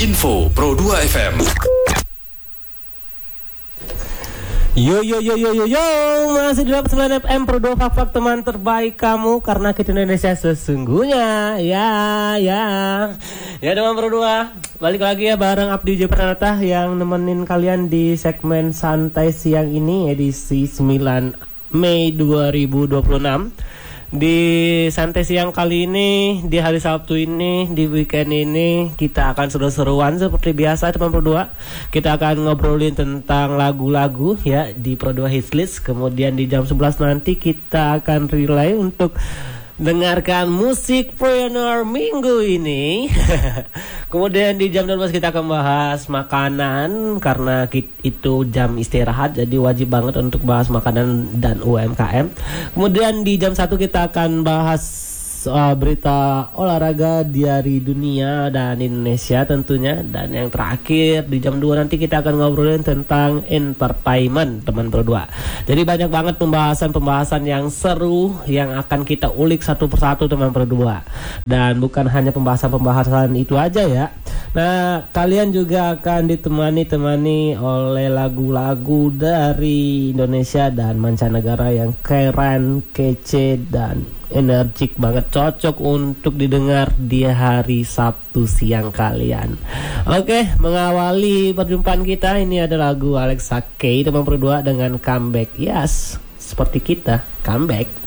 Info Pro 2 FM. Yo, masih di 89 FM Pro 2 Fak teman terbaik kamu, karena kita Indonesia sesungguhnya. Ya teman Pro 2, balik lagi ya bareng Abdi J Pranata yang nemenin kalian di segmen santai siang ini, edisi 9 Mei 2026. Di santai siang kali ini, di hari Sabtu ini, di weekend ini, kita akan seru-seruan seperti biasa teman Pro 2. Kita akan ngobrolin tentang lagu-lagu ya di Pro 2 Hits List. Kemudian di jam 11 nanti kita akan relay untuk dengarkan musik pioneer minggu ini. Kemudian di jam 12 kita akan bahas makanan, karena itu jam istirahat, jadi wajib banget untuk bahas makanan dan UMKM. Kemudian di jam 1 kita akan bahas berita olahraga dari dunia dan Indonesia tentunya. Dan yang terakhir di jam 2 nanti kita akan ngobrolin tentang entertainment teman Pro 2. Jadi banyak banget pembahasan yang seru yang akan kita ulik satu persatu teman Pro 2. Dan bukan hanya pembahasan itu aja ya. Nah, kalian juga akan ditemani oleh lagu-lagu dari Indonesia dan mancanegara yang keren, kece, dan energik banget, cocok untuk didengar di hari Sabtu siang kalian. Oke, mengawali perjumpaan kita, ini ada lagu Alexa Kay teman Pro 2 dengan Comeback. Yes, seperti kita, comeback.